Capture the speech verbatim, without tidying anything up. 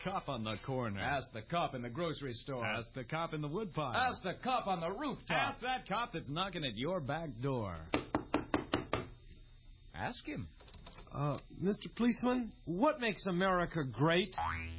cop on the corner. Ask the cop in the grocery store. Ask the cop in the woodpile. Ask the cop on the rooftop. Ask that cop that's knocking at your back door. Ask him. Uh, Mister Policeman, what makes America great?